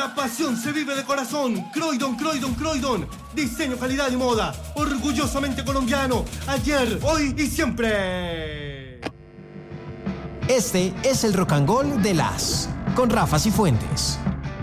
La pasión se vive de corazón. Croydon. Diseño, calidad y moda. Orgullosamente colombiano. Ayer, hoy y siempre. Este es el Rock and Roll de las con Rafa Cifuentes.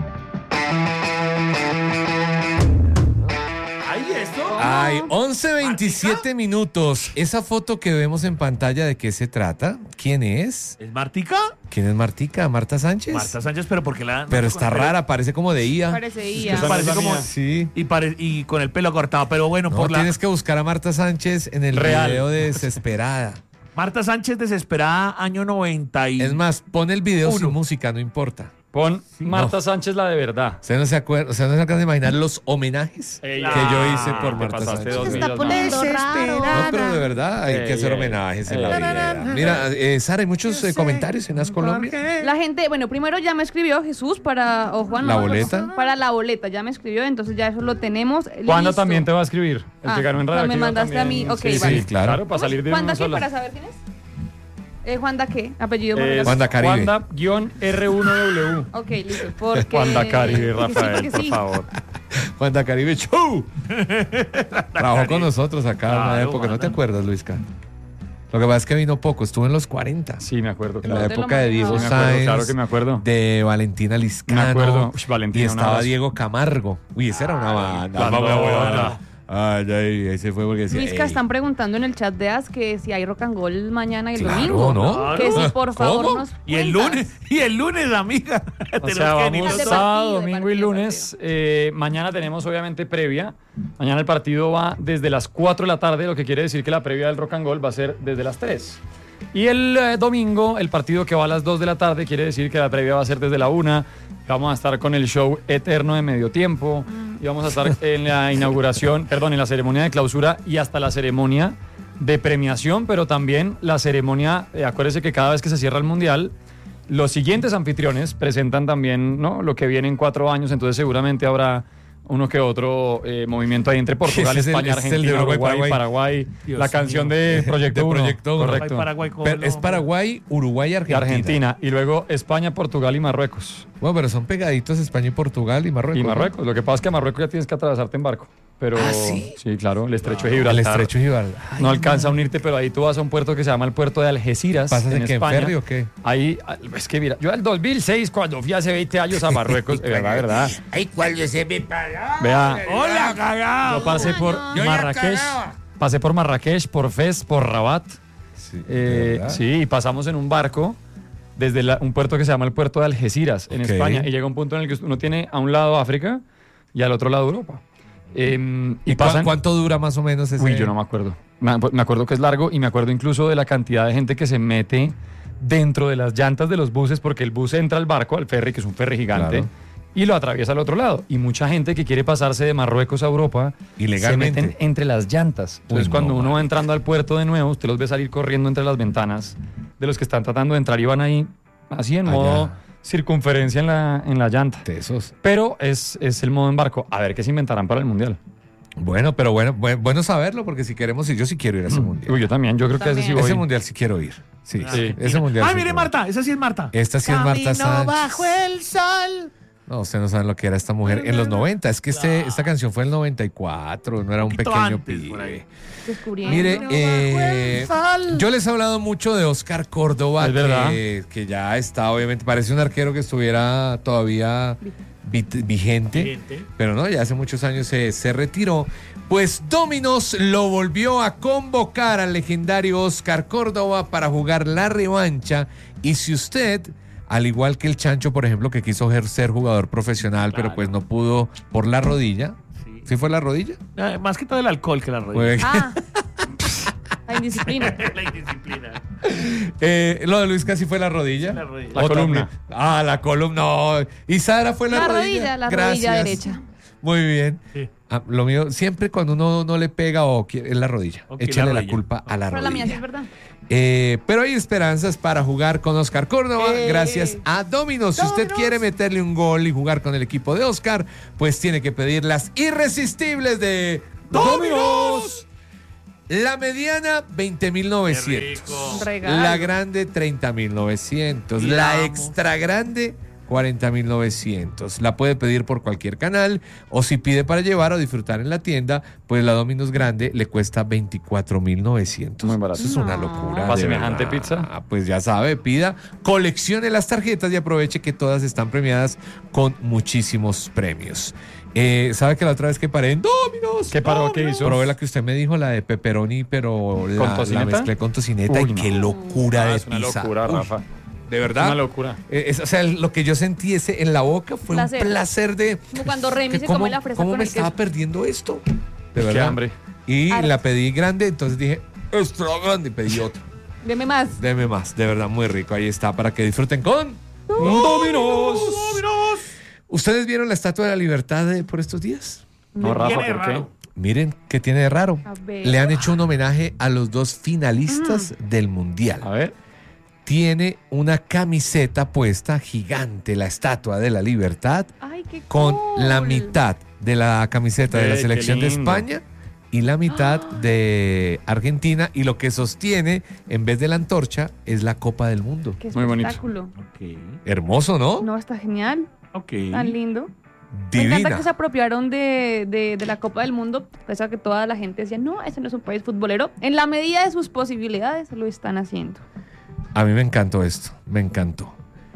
Ay, 11:27 minutos. Esa foto que vemos en pantalla, ¿de qué se trata? ¿Quién es? ¿Es Martica? ¿Quién es Martica? ¿Marta Sánchez? Marta Sánchez, pero porque la... Pero está rara, parece como de IA. Parece IA. Parece como... Sí. Y con el pelo cortado, pero bueno, No, por la... tienes que buscar a Marta Sánchez en el Real. video de Desesperada. Marta Sánchez desesperada, año 90 y... Es más, pon el video sin Uno. música, no importa. Pon Marta No. Sánchez la de verdad. ¿Usted no se acuerda? ¿Usted no se alcanza a imaginar los homenajes que yo hice por te Marta pasaste Sánchez? 2 Se está vidas poniendo raro. No, pero de verdad hay que hacer Ey, homenajes en la ey. vida. Mira, Sara, hay muchos comentarios en As Colombia. La gente, bueno, primero ya me escribió Jesús para, o Juan. ¿La no, boleta? Para la boleta, ya me escribió, entonces ya eso lo tenemos. Juanda listo. también te va a escribir. El que ganó en pues radio. me mandaste a mí, ok, sí, vale. Sí, claro. para salir de ¿Juanda una qué? sola. Para saber quién es. ¿Juanda qué? Apellido. Juanda Caribe. Juanda-R1W. Ok, listo. Porque... Juanda Caribe, porque sí, Rafael, porque por sí. favor. Juanda Caribe Show. Trabajó con nosotros acá en una Claro, época. ¿No te Juanda. acuerdas, Luisca? Lo que pasa es que vino poco. Estuvo en los 40. Sí, me acuerdo. En la te lo época de Diego manejaba. Me acuerdo, Sáenz. claro que me acuerdo. De Valentina Liscano. Me acuerdo. Uy, Valentina, Y un estaba abrazo. Diego Camargo. Uy, esa era una banda. bandota. Ay, ese fue porque decía. Luisca, están preguntando en el chat de As que si hay rock and roll mañana y el Claro, domingo. ¿no? Que si por favor ¿Cómo? nos Y el cuentas. lunes, amiga. O Tenemos sea, que venir vamos de nosotros. sábado, partido, domingo de y lunes. Mañana tenemos obviamente previa. Mañana el partido va desde las 4 de la tarde, lo que quiere decir que la previa del Rock and Roll va a ser desde las 3. Y el domingo, el partido que va a las 2 de la tarde, quiere decir que la previa va a ser desde la 1. Vamos a estar con el show eterno de medio tiempo. Y vamos a estar en la inauguración, en la ceremonia de clausura y hasta la ceremonia de premiación, pero también la ceremonia, acuérdese que cada vez que se cierra el Mundial, los siguientes anfitriones presentan también, ¿no?, lo que viene en 4 años, entonces seguramente habrá uno que otro movimiento ahí entre Portugal, Ese es el- España, ese es el de Argentina, Uruguay, Uruguay, Paraguay, Dios la canción mío. de Proyecto De 1. Proyecto Uno. Correcto. Paraguay, Pero es Paraguay, Uruguay y Y Argentina. Argentina. Y luego España, Portugal y Marruecos. Bueno, pero son pegaditos España y Portugal y Marruecos. Y ¿no? Marruecos. Lo que pasa es que a Marruecos ya tienes que atravesarte en barco. Pero ¿Ah, sí? Sí, claro, el estrecho de El Gibraltar. estrecho de Gibraltar. Ay, No alcanza a unirte, pero ahí tú vas a un puerto que se llama el puerto de Algeciras. ¿Pasas en en qué, en España. ferry o qué? Ahí, es que mira, yo al 2006, cuando fui hace 20 años a Marruecos, verdad. Ay, cuando se me paraba. Vea, ¡Hola, cagado! yo pasé por Yo ya Marrakech, cagaba. pasé por Marrakech, por Fez, por Rabat. Sí, ¿de verdad? Sí, y pasamos en un barco desde un puerto que se llama el puerto de Algeciras, en Ok. España. Y llega un punto en el que uno tiene a un lado África y al otro lado Europa. ¿Y pasan... cuánto dura más o menos ese? Uy, yo no me acuerdo. Me acuerdo que es largo y me acuerdo incluso de la cantidad de gente que se mete dentro de las llantas de los buses porque el bus entra al barco, al ferry, que es un ferry gigante, Claro. y lo atraviesa al otro lado. Y mucha gente que quiere pasarse de Marruecos a Europa Ilegalmente. se meten entre las llantas. Entonces, Uy, cuando no, uno va marica. entrando al puerto de nuevo, usted los ve salir corriendo entre las ventanas de los que están tratando de entrar y van ahí así en Allá. modo circunferencia en la llanta. Tesos. Pero es el modo en barco. A ver qué se inventarán para el Mundial. Bueno, pero bueno saberlo, porque si queremos ir, yo sí quiero ir a ese mundial. Uy, yo también. Yo creo que ese sí voy. Ese mundial sí quiero ir. Sí, Sí. ese mundial. ¡Ay, sí mire, quiero ir. Marta! Esa sí es Marta. Esta sí es Marta Camino Sánchez. bajo el sol. No, ustedes no saben lo que era esta mujer en los 90. Es que esta canción fue en el 94, no era un poquito pequeño antes, por pibe. ahí. Descubriendo. Mire, yo les he hablado mucho de Oscar Córdoba, Es verdad. que ya está, obviamente, parece un arquero que estuviera todavía vigente, Vigente. pero no, ya hace muchos años se retiró. Pues Dominos lo volvió a convocar al legendario Oscar Córdoba para jugar la revancha. Y si usted, al igual que el Chancho, por ejemplo, que quiso ser jugador profesional, pero pues no pudo por la rodilla. Sí. ¿Sí fue la rodilla? Más que todo el alcohol que la rodilla. Pues, Ah, la indisciplina. La indisciplina. lo de Luis casi fue la rodilla. La rodilla. La columna. La columna. No. Y Sara fue la rodilla. La Gracias. rodilla derecha. Muy bien. Sí. Lo mío, siempre cuando uno no le pega es la rodilla. Ok, Échale la la rodilla. culpa a la Pero la mía sí rodilla. es verdad. Pero hay esperanzas para jugar con Oscar Córdoba gracias a Dominos. Si usted quiere meterle un gol y jugar con el equipo de Oscar, pues tiene que pedir las irresistibles de Dominos. La mediana, 20.900. Qué rico. Regalo. La grande, 30.900. Y La amo. extra grande, 40.900. La puede pedir por cualquier canal o si pide para llevar o disfrutar en la tienda, pues la Domino's Grande le cuesta 24.900. Muy barato. Eso es una No. locura. ¿Para de semejante verdad. pizza? Pues ya sabe, pida, coleccione las tarjetas y aproveche que todas están premiadas con muchísimos premios. ¿Sabe que la otra vez que paré en Domino's? ¿Qué paró? ¿Qué hizo? Probé la que usted me dijo, la de pepperoni, pero la tocineta? mezclé con tocineta Uy, y no. qué locura de Es una pizza. locura, Uy, Rafa. de verdad. Una locura. O sea, lo que yo sentí en la boca fue Placer. un placer de... Como cuando Remy que se ¿Cómo, come la fresa cómo con me el estaba queso. perdiendo esto? De Qué verdad. hambre. Y Harto. la pedí grande, entonces dije, extra grande, y pedí otra. Deme más. Deme más, de verdad, muy rico. Ahí está, para que disfruten con... ¡Dominos! ¿Ustedes vieron la Estatua de la Libertad por estos días? No, Rafa, Viene ¿por qué? raro. Miren qué tiene de raro. A ver. Le han hecho un homenaje a los dos finalistas del Mundial. A ver. Tiene una camiseta puesta gigante, la Estatua de la Libertad, Ay, qué con cool. la mitad de la camiseta de la Qué selección de lindo. España y la mitad de Argentina, y lo que sostiene en vez de la antorcha es la Copa del Mundo. Qué Muy bonito. espectáculo. Ok. Hermoso, ¿no? No, está genial. Ok. Tan lindo. Me encanta Divina. que se apropiaron de la Copa del Mundo, pese a que toda la gente decía, no, ese no es un país futbolero. En la medida de sus posibilidades lo están haciendo. A mí me encantó esto, me encantó.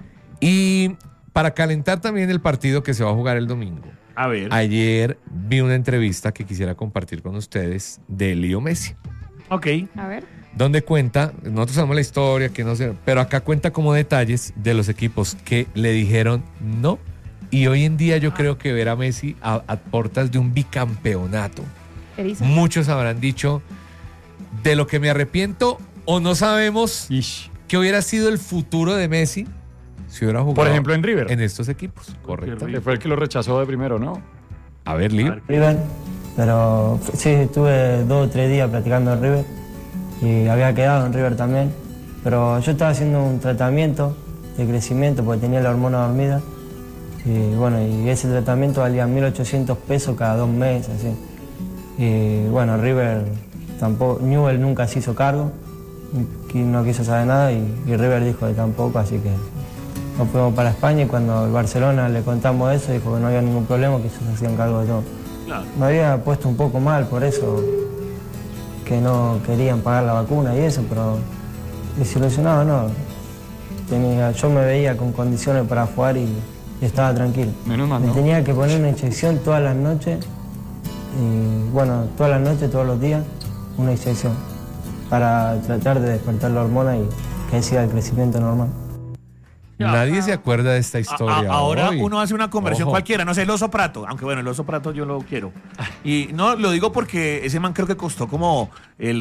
Y para calentar también el partido que se va a jugar el domingo, A ver. ayer vi una entrevista que quisiera compartir con ustedes de Leo Messi, Ok. A ver. donde cuenta, nosotros sabemos la historia, que no sé, pero acá cuenta como detalles de los equipos que le dijeron no. Y hoy en día yo creo que ver a Messi a puertas de un bicampeonato, Elisa. muchos habrán dicho, de lo que me arrepiento o no sabemos Ish. que hubiera sido el futuro de Messi si hubiera jugado, Por ejemplo, en River. en estos equipos. Correcto. Que fue el que lo rechazó de primero, ¿no? A ver, Leo. River, pero sí, estuve 2 o 3 días practicando en River y había quedado en River también, pero yo estaba haciendo un tratamiento de crecimiento porque tenía la hormona dormida y bueno, y ese tratamiento valía 1.800 pesos cada 2 meses, así. Y bueno, River tampoco, Newell nunca se hizo cargo, no quiso saber nada y River dijo que tampoco, así que nos fuimos para España y cuando el Barcelona le contamos eso dijo que no había ningún problema, que ellos se hacían cargo de todo. Claro. Me había puesto un poco mal por eso, que no querían pagar la vacuna y eso, pero desilusionado no. Yo me veía con condiciones para jugar y estaba tranquilo. Menos mal, Me ¿no? tenía que poner una inyección todas las noches, y bueno, todas las noches, todos los días, una inyección, para tratar de despertar la hormona y que siga el crecimiento normal. Nadie se acuerda de esta historia. Ahora hoy. uno hace una conversión Ojo. cualquiera, no sé, el oso prato, aunque bueno, el oso prato yo lo quiero. Y no, lo digo porque ese man creo que costó como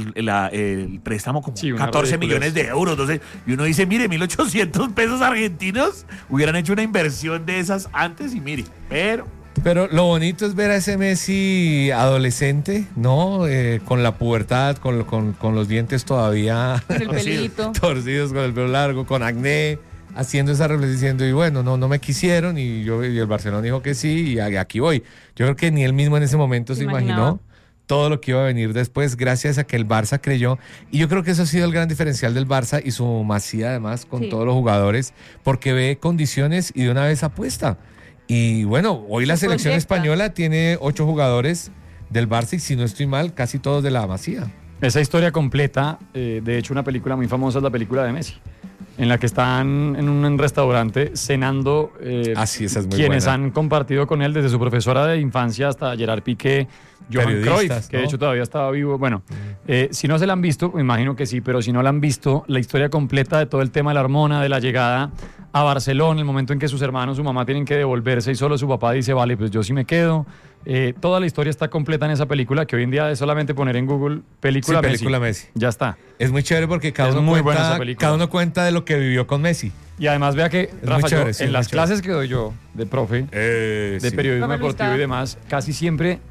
el préstamo como Sí, una 14 ridiculez. millones de euros. Entonces, y uno dice, mire, 1.800 pesos argentinos, hubieran hecho una inversión de esas antes y mire, Pero lo bonito es ver a ese Messi adolescente, ¿no? Con la pubertad, con los dientes todavía Con el pelito. torcidos, con el pelo largo, con acné, haciendo esa reflexión diciendo, y bueno, no me quisieron, y el Barcelona dijo que sí, y aquí voy. Yo creo que ni él mismo en ese momento se Imaginaba. imaginó todo lo que iba a venir después, gracias a que el Barça creyó. Y yo creo que eso ha sido el gran diferencial del Barça y su masía además con Sí. todos los jugadores, porque ve condiciones y de una vez apuesta. Y bueno, hoy la Se selección proyecta. española tiene 8 jugadores del Barça y si no estoy mal, casi todos de la masía. Esa historia completa, de hecho, una película muy famosa es la película de Messi, en la que están en un restaurante cenando Así, esa es muy quienes buena. han compartido con él desde su profesora de infancia hasta Gerard Piqué, Johan Periodistas, Cruyff, que de ¿no? hecho todavía estaba vivo. Bueno, si no se la han visto, me imagino que sí, pero si no la han visto, la historia completa de todo el tema de la hormona, de la llegada a Barcelona, el momento en que sus hermanos, su mamá tienen que devolverse y solo su papá dice, vale, pues yo sí me quedo. Toda la historia está completa en esa película, que hoy en día es solamente poner en Google película, Sí, película Messi. Ya está. Es muy chévere porque cada Es uno, muy buena esa cuenta, película. cada uno cuenta de lo que vivió con Messi. Y además vea que, muy Rafa, yo, chévere, sí, en es las muy chévere. clases que doy yo de profe, de Sí. periodismo Profe Luis deportivo y Cava. demás, casi siempre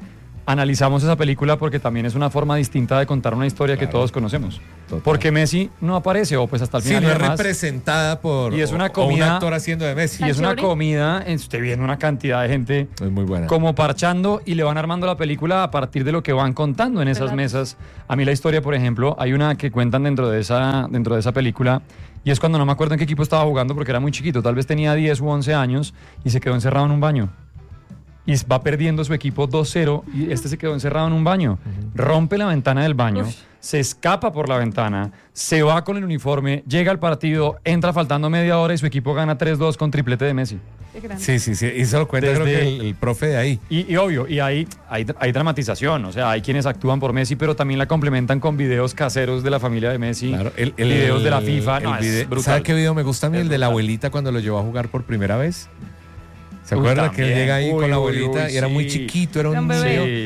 analizamos esa película porque también es una forma distinta de contar una historia que todos conocemos. Total. Porque Messi no aparece, o pues hasta el Sí, final. no y es demás. representada por Y es una o un comida- actor haciendo de Messi. Y es una Chévere. comida, usted viendo una cantidad de gente Es muy buena. como parchando y le van armando la película a partir de lo que van contando en esas Relatos. mesas. A mí la historia, por ejemplo, hay una que cuentan dentro de esa película y es cuando no me acuerdo en qué equipo estaba jugando porque era muy chiquito, tal vez tenía 10 u 11 años y se quedó encerrado en un baño. Y va perdiendo su equipo 2-0 y este se quedó encerrado en un baño. Rompe la ventana del baño, Uf. se escapa por la ventana, se va con el uniforme, llega al partido, entra faltando media hora y su equipo gana 3-2 con triplete de Messi. Qué grande. Sí, sí, sí. Y se lo cuenta creo Desde- que el profe de ahí. Y obvio, y hay dramatización, o sea, hay quienes actúan por Messi, pero también la complementan con videos caseros de la familia de Messi, Claro, videos de la FIFA, no, es brutal. ¿Sabe qué video me gusta a mí? Es El de la brutal. abuelita cuando lo llevó a jugar por primera vez. ¿Se Uy, acuerda que él también. llega ahí Uy, con la uy, abuelita uy, y era muy sí. chiquito, era Era un un bebé. niño? Sí.